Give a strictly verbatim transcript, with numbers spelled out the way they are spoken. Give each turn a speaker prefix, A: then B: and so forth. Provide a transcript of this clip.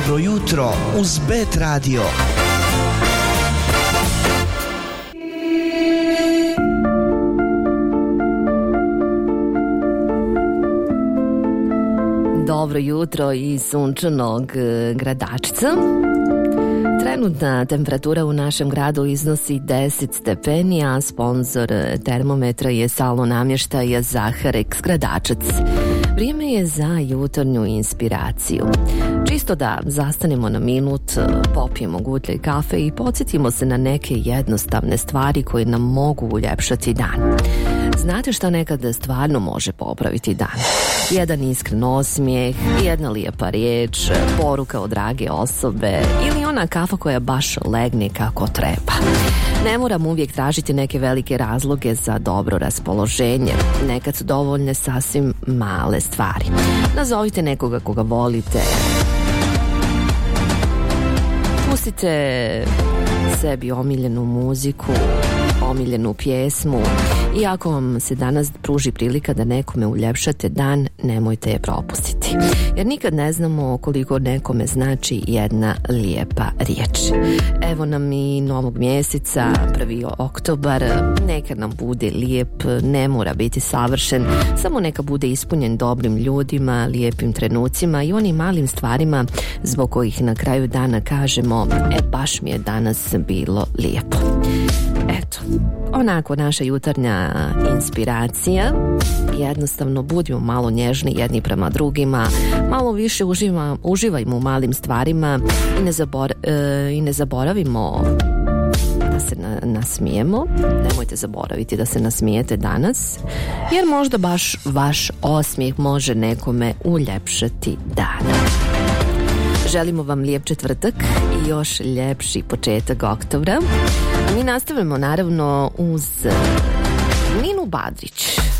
A: Dobro jutro uz Bet Radio.
B: Dobro jutro iz sunčanog Gradačca. Trenutna temperatura u našem gradu iznosi deset stepeni, a sponsor termometra je salon namještaja Zaharex Gradačac. Vrijeme je za jutarnju inspiraciju. Čisto da zastanemo na minut, popijemo gutlje kafe i podsjetimo se na neke jednostavne stvari koje nam mogu uljepšati dan. Znate šta nekada stvarno može popraviti dan? Jedan iskren osmijeh, jedna lijepa riječ, poruka od drage osobe ili ona kafa koja baš legne kako treba. Ne moram uvijek tražiti neke velike razloge za dobro raspoloženje. Nekad su dovoljne sasvim male stvari. Nazovite nekoga koga volite. Pustite sebi omiljenu muziku, omiljenu pjesmu i ako vam se danas pruži prilika da nekome uljepšate dan, nemojte je propustiti. Jer nikad ne znamo koliko nekome znači jedna lijepa riječ. Evo nam i novog mjeseca, prvi oktobar, neka nam bude lijep, ne mora biti savršen, samo neka bude ispunjen dobrim ljudima, lijepim trenucima i onim malim stvarima zbog kojih na kraju dana kažemo, e baš mi je danas bilo lijepo. Eto, onako naša jutarnja inspiracija. Jednostavno budimo malo nježni jedni prema drugima, malo više uživa, uživajmo u malim stvarima i ne, zabor, e, i ne zaboravimo da se na, nasmijemo. Nemojte zaboraviti da se nasmijete danas, jer možda baš vaš osmijeh može nekome uljepšati dan. Želimo vam lijep četvrtak i još ljepši početak oktobra. Mi nastavljamo naravno uz Ninu Badrić.